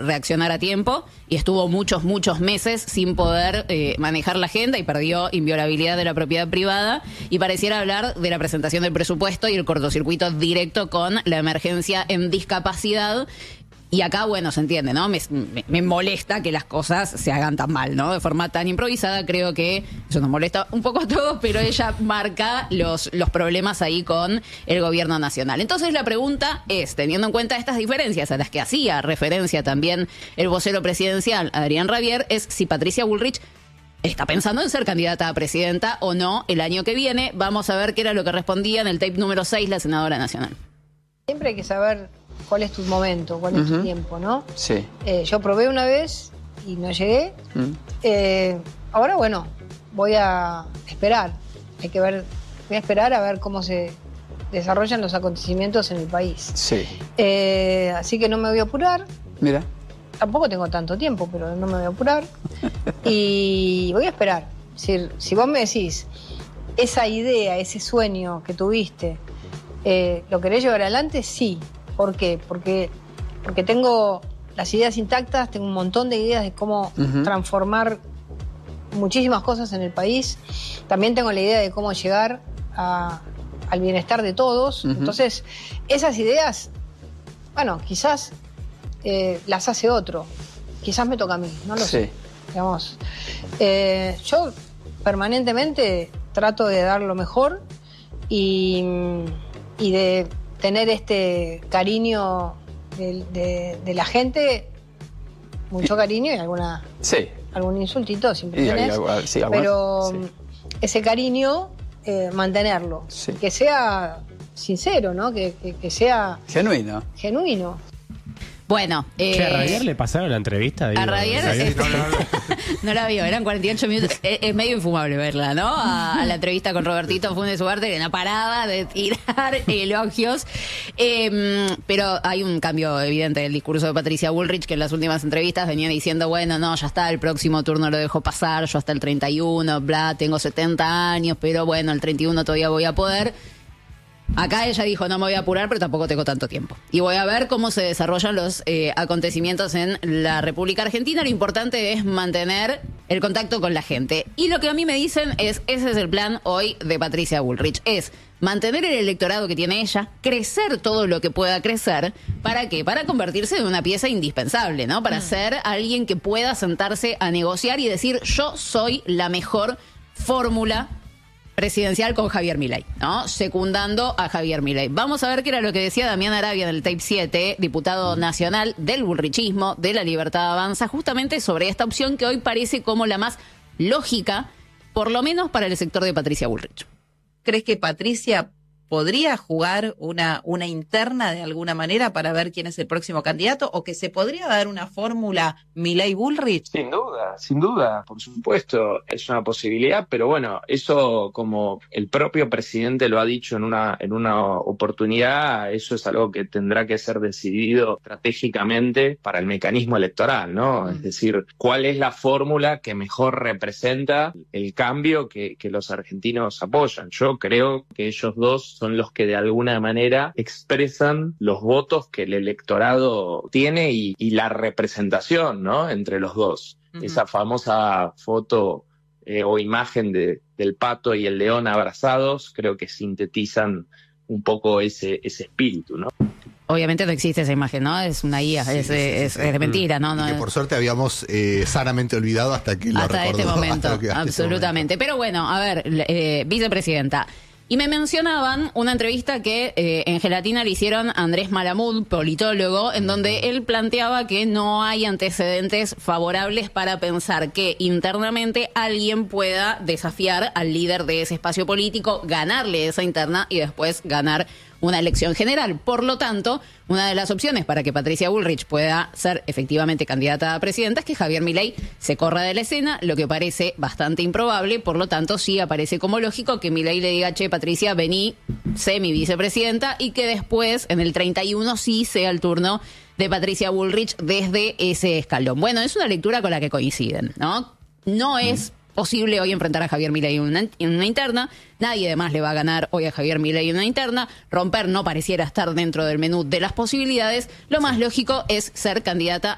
reaccionar a tiempo y estuvo muchos meses sin poder manejar la agenda y perdió inviolabilidad de la propiedad privada, y pareciera hablar de la presentación del presupuesto y el cortocircuito directo con la emergencia en discapacidad. Y acá, bueno, se entiende, ¿no? Me molesta que las cosas se hagan tan mal, ¿no? De forma tan improvisada. Creo que eso nos molesta un poco a todos, pero ella marca los problemas ahí con el gobierno nacional. Entonces la pregunta es, teniendo en cuenta estas diferencias a las que hacía referencia también el vocero presidencial, Adrián Rabier, es si Patricia Bullrich está pensando en ser candidata a presidenta o no el año que viene. Vamos a ver qué era lo que respondía en el tape número 6 la senadora nacional. Siempre hay que saber cuál es tu momento, cuál es tu tiempo, ¿no? Sí. Yo probé una vez y no llegué. Ahora, bueno, voy a esperar. Voy a esperar a ver cómo se desarrollan los acontecimientos en el país. Sí. Así que no me voy a apurar. Mira. Tampoco tengo tanto tiempo, pero no me voy a apurar. Y voy a esperar. Es decir, si vos me decís, esa idea, ese sueño que tuviste, ¿lo querés llevar adelante? Sí. ¿Por qué? Porque tengo las ideas intactas, tengo un montón de ideas de cómo transformar muchísimas cosas en el país. También tengo la idea de cómo llegar al bienestar de todos. Entonces, esas ideas, bueno, quizás las hace otro. Quizás me toca a mí, no lo sé. Digamos, yo permanentemente trato de dar lo mejor y de tener este cariño de la gente, mucho cariño y algún insultito siempre tenés, pero ese cariño mantenerlo, que sea sincero, ¿no? Que sea genuino. Bueno, ¿a Rabier le pasaron la entrevista? A Rabier no la vio, eran 48 minutos. Es medio infumable verla, ¿no? A la entrevista con Robertito Funes Ugarte, que no paraba de tirar elogios. Pero hay un cambio evidente del discurso de Patricia Bullrich, que en las últimas entrevistas venía diciendo, bueno, no, ya está, el próximo turno lo dejo pasar, yo hasta el 31, bla, tengo 70 años, pero bueno, el 31 todavía voy a poder. Acá ella dijo, no me voy a apurar, pero tampoco tengo tanto tiempo. Y voy a ver cómo se desarrollan los acontecimientos en la República Argentina. Lo importante es mantener el contacto con la gente. Y lo que a mí me dicen es, ese es el plan hoy de Patricia Bullrich. Es mantener el electorado que tiene ella, crecer todo lo que pueda crecer. ¿Para qué? Para convertirse en una pieza indispensable, ¿no? Para ser alguien que pueda sentarse a negociar y decir, yo soy la mejor fórmula presidencial con Javier Milei, ¿no? Secundando a Javier Milei. Vamos a ver qué era lo que decía Damián Arabia en el tape 7, diputado nacional del bullrichismo, de La Libertad Avanza, justamente sobre esta opción que hoy parece como la más lógica, por lo menos para el sector de Patricia Bullrich. ¿Crees que Patricia podría jugar una interna de alguna manera para ver quién es el próximo candidato, o que se podría dar una fórmula Milei-Bullrich? Sin duda, por supuesto, es una posibilidad, pero bueno, eso, como el propio presidente lo ha dicho en una oportunidad, eso es algo que tendrá que ser decidido estratégicamente para el mecanismo electoral, ¿no? Es decir, ¿cuál es la fórmula que mejor representa el cambio que los argentinos apoyan? Yo creo que ellos dos son los que de alguna manera expresan los votos que el electorado tiene y la representación, ¿no?, entre los dos. Esa famosa foto o imagen del pato y el león abrazados, creo que sintetizan un poco ese espíritu, ¿no? Obviamente no existe esa imagen, ¿no? Es una IA, es de mentira, ¿no? Y que por suerte habíamos sanamente olvidado hasta que lo recordó. Este momento, hasta absolutamente. Pero bueno, a ver, vicepresidenta. Y me mencionaban una entrevista que en Gelatina le hicieron a Andrés Malamud, politólogo, en donde él planteaba que no hay antecedentes favorables para pensar que internamente alguien pueda desafiar al líder de ese espacio político, ganarle esa interna y después ganar una elección general. Por lo tanto, una de las opciones para que Patricia Bullrich pueda ser efectivamente candidata a presidenta es que Javier Milei se corra de la escena, lo que parece bastante improbable. Por lo tanto, sí aparece como lógico que Milei le diga, che, Patricia, vení, sé mi vicepresidenta, y que después, en el 31, sí sea el turno de Patricia Bullrich desde ese escalón. Bueno, es una lectura con la que coinciden, ¿no? No es posible hoy enfrentar a Javier Milei en una interna. Nadie además le va a ganar hoy a Javier Milei en una interna. Romper no pareciera estar dentro del menú de las posibilidades. Lo más lógico es ser candidata